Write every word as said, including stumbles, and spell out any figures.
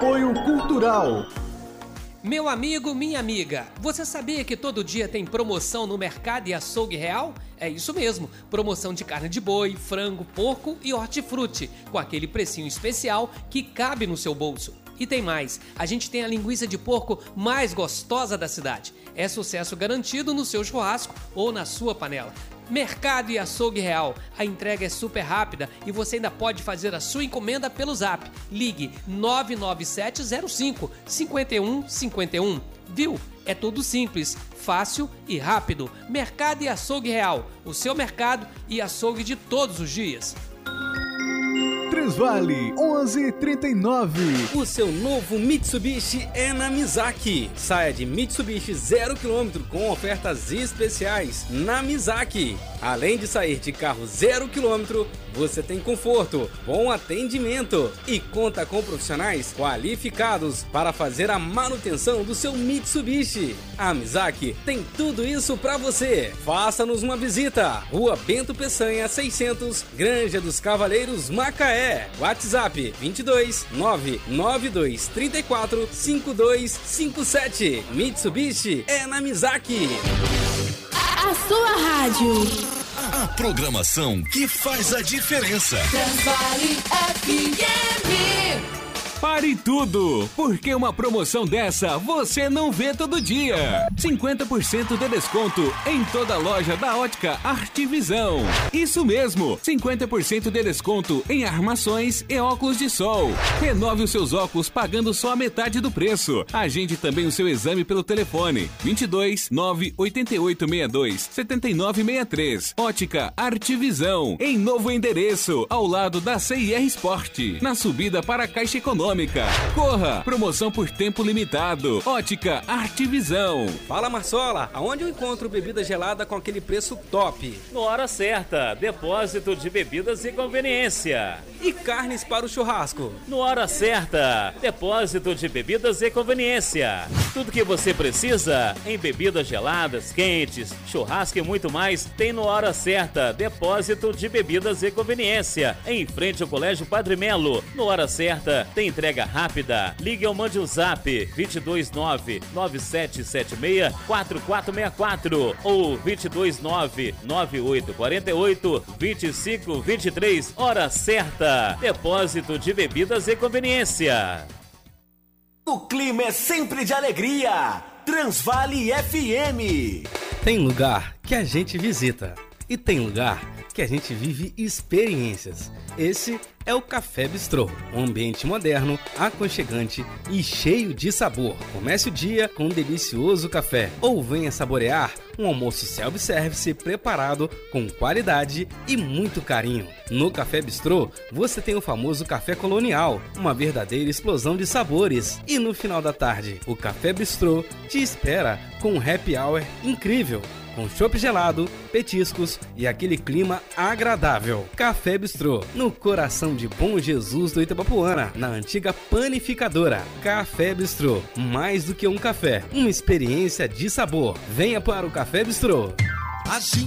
Apoio Cultural. Meu amigo, minha amiga, você sabia que todo dia tem promoção no Mercado e Açougue Real? É isso mesmo, promoção de carne de boi, frango, porco e hortifruti, com aquele precinho especial que cabe no seu bolso. E tem mais, a gente tem a linguiça de porco mais gostosa da cidade. É sucesso garantido no seu churrasco ou na sua panela. Mercado e Açougue Real. A entrega é super rápida e você ainda pode fazer a sua encomenda pelo Zap. Ligue nove nove sete zero cinco cinco um cinco um. Viu? É tudo simples, fácil e rápido. Mercado e Açougue Real. O seu mercado e açougue de todos os dias. Transvale onze trinta e nove. O seu novo Mitsubishi é na Mizaki. Saia de Mitsubishi zero quilômetro com ofertas especiais na Mizaki. Além de sair de carro zero quilômetro, você tem conforto, bom atendimento e conta com profissionais qualificados para fazer a manutenção do seu Mitsubishi. A Mizaki tem tudo isso para você. Faça-nos uma visita. Rua Bento Peçanha seiscentos, Granja dos Cavaleiros, Macaé. WhatsApp vinte e dois nove nove dois três quatro cinco dois cinco sete. Mitsubishi é na Mizaki. A sua rádio. A programação que faz a diferença. Transvale F M. Pare tudo, porque uma promoção dessa você não vê todo dia. cinquenta por cento de desconto em toda a loja da Ótica Artivisão. Isso mesmo, cinquenta por cento de desconto em armações e óculos de sol. Renove os seus óculos pagando só a metade do preço. Agende também o seu exame pelo telefone vinte e dois nove oito oito seis dois sete nove seis três. Ótica Artivisão, em novo endereço, ao lado da C I R Sport, na subida para a Caixa Econômica. Corra! Promoção por tempo limitado. Ótica Artivisão. Fala, Marsola, aonde eu encontro bebida gelada com aquele preço top? No Hora Certa, depósito de bebidas e conveniência. E carnes para o churrasco? No Hora Certa, depósito de bebidas e conveniência. Tudo que você precisa em bebidas geladas, quentes, churrasco e muito mais tem no Hora Certa, depósito de bebidas e conveniência. Em frente ao Colégio Padre Melo. No Hora Certa tem entrega rápida. Ligue ou mande o zap vinte e dois nove nove sete sete seis quatro quatro seis quatro ou vinte e dois nove nove oito quatro oito dois cinco dois três. Hora Certa, depósito de bebidas e conveniência. O clima é sempre de alegria. Transvale F M. Tem lugar que a gente visita e tem lugar que a gente vive experiências. Esse é o Café Bistrô, um ambiente moderno, aconchegante e cheio de sabor. Comece o dia com um delicioso café ou venha saborear um almoço self-service preparado com qualidade e muito carinho. No Café Bistrô, você tem o famoso café colonial, uma verdadeira explosão de sabores. E no final da tarde, o Café Bistrô te espera com um happy hour incrível, com chopp gelado, petiscos e aquele clima agradável. Café Bistrô, no coração de Bom Jesus do Itabapuana, na antiga panificadora. Café Bistrô, mais do que um café, uma experiência de sabor. Venha para o Café Bistrô.